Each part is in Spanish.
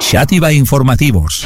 Xàtiva Informativos.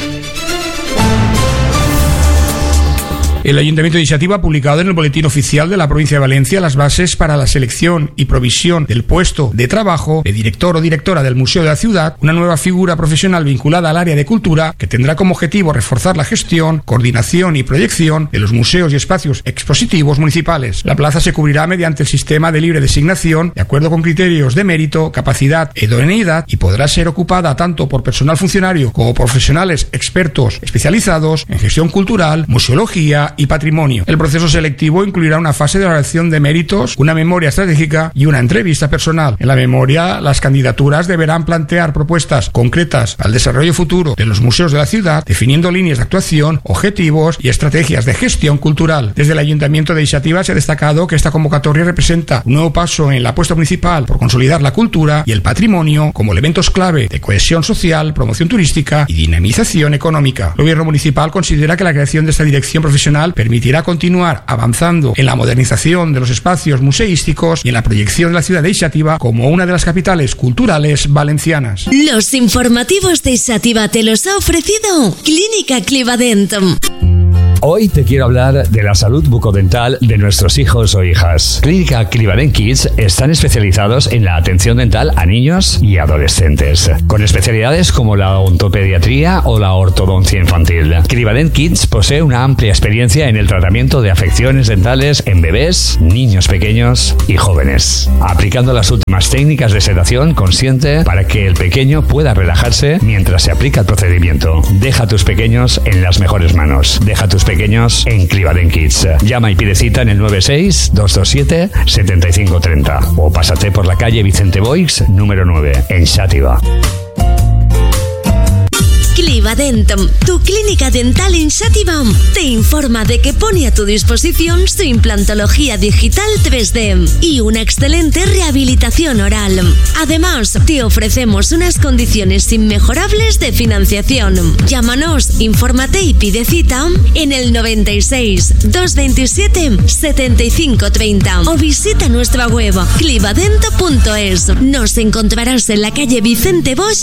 El Ayuntamiento de Xàtiva ha publicado en el Boletín Oficial de la Provincia de Valencia las bases para la selección y provisión del puesto de trabajo de director o directora del Museo de la Ciudad, una nueva figura profesional vinculada al área de cultura que tendrá como objetivo reforzar la gestión, coordinación y proyección de los museos y espacios expositivos municipales. La plaza se cubrirá mediante el sistema de libre designación, de acuerdo con criterios de mérito, capacidad e idoneidad, y podrá ser ocupada tanto por personal funcionario como profesionales expertos especializados en gestión cultural, museología y patrimonio. El proceso selectivo incluirá una fase de valoración de méritos, una memoria estratégica y una entrevista personal. En la memoria, las candidaturas deberán plantear propuestas concretas al desarrollo futuro de los museos de la ciudad, definiendo líneas de actuación, objetivos y estrategias de gestión cultural. Desde el Ayuntamiento de Xàtiva se ha destacado que esta convocatoria representa un nuevo paso en la apuesta municipal por consolidar la cultura y el patrimonio como elementos clave de cohesión social, promoción turística y dinamización económica. El Gobierno municipal considera que la creación de esta dirección profesional permitirá continuar avanzando en la modernización de los espacios museísticos y en la proyección de la ciudad de Xàtiva como una de las capitales culturales valencianas. Los informativos de Xàtiva te los ha ofrecido Clínica Clivadent. Hoy te quiero hablar de la salud bucodental de nuestros hijos o hijas. Clínica Clivadent Kids están especializados en la atención dental a niños y adolescentes, con especialidades como la odontopediatría o la ortodoncia infantil. Clivadent Kids posee una amplia experiencia en el tratamiento de afecciones dentales en bebés, niños pequeños y jóvenes, aplicando las últimas técnicas de sedación consciente para que el pequeño pueda relajarse mientras se aplica el procedimiento. Deja a tus pequeños en las mejores manos. Deja a tus pequeños en Clivadent Kids. Llama y pide cita en el 96-227-7530 o pásate por la calle Vicente Boix, número 9, en Xàtiva. Clivadent, tu clínica dental en Xàtiva, te informa de que pone a tu disposición su implantología digital 3D y una excelente rehabilitación oral. Además, te ofrecemos unas condiciones inmejorables de financiación. Llámanos, infórmate y pide cita en el 96-227-7530 o visita nuestra web clivadent.es. Nos encontrarás en la calle Vicente Boix,